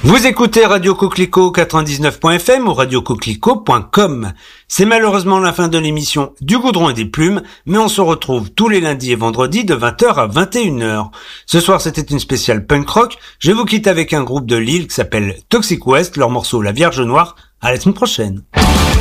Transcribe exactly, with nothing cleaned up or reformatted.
Vous écoutez Radio Coquelicot quatre-vingt-dix-neuf point f m ou radio coquelicot point com. C'est malheureusement la fin de l'émission Du Goudron et des Plumes, mais on se retrouve tous les lundis et vendredis de vingt heures à vingt et une heures. Ce soir, c'était une spéciale punk rock. Je vous quitte avec un groupe de Lille qui s'appelle Toxic West, leur morceau La Vierge Noire. À la semaine prochaine.